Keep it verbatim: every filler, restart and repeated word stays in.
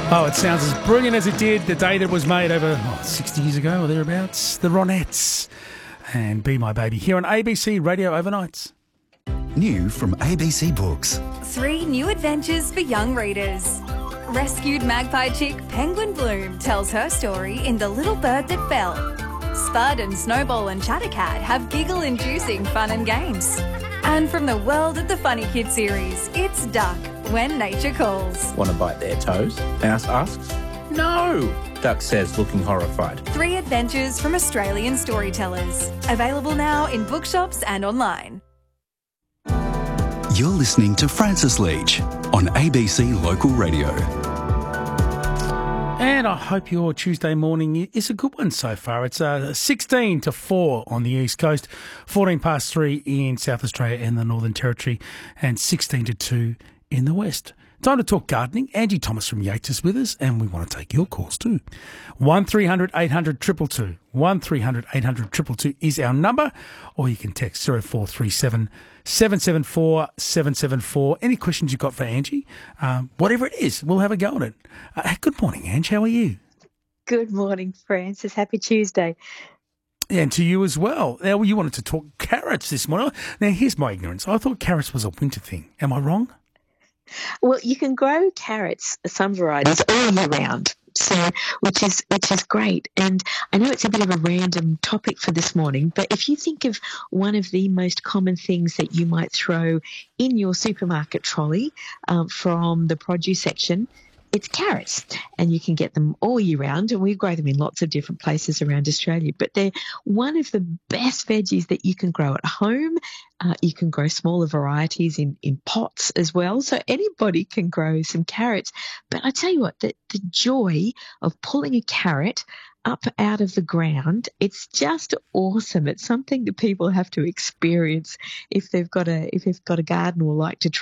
Oh, it sounds as brilliant as it did the day that it was made over oh, sixty years ago or thereabouts. The Ronettes and Be My Baby here on A B C Radio Overnights. New from A B C Books. Three new adventures for young readers. Rescued magpie chick Penguin Bloom tells her story in The Little Bird That Fell. Spud and Snowball and Chattercat have giggle-inducing fun and games. And from the world of the Funny Kid series, it's Duck, When Nature Calls. Want to bite their toes? Mouse asks. No, Duck says, looking horrified. Three adventures from Australian storytellers. Available now in bookshops and online. You're listening to Francis Leach on A B C Local Radio. And I hope your Tuesday morning is a good one so far. It's uh, sixteen to four on the East Coast, fourteen past three in South Australia and the Northern Territory, and sixteen to two in the West. Time to talk gardening. Angie Thomas from Yates is with us, and we want to take your calls too. one three hundred eight hundred two two two. one three hundred eight hundred two two two is our number, or you can text zero four three seven seven seven four seven seven four. Any questions you've got for Angie, um, whatever it is, we'll have a go at it. Uh, good morning, Ange. How are you? Good morning, Francis. Happy Tuesday. And to you as well. Now, you wanted to talk carrots this morning. Now, here's my ignorance. I thought carrots was a winter thing. Am I wrong? Well, you can grow carrots, some varieties, all year round. So, which is which is great. And I know it's a bit of a random topic for this morning, but if you think of one of the most common things that you might throw in your supermarket trolley um, from the produce section, it's carrots, and you can get them all year round, and we grow them in lots of different places around Australia. But they're one of the best veggies that you can grow at home. Uh, you can grow smaller varieties in, in pots as well. So anybody can grow some carrots. But I tell you what, the, the joy of pulling a carrot up out of the ground, it's just awesome. It's something that people have to experience if they've got a if they've got a garden or like to try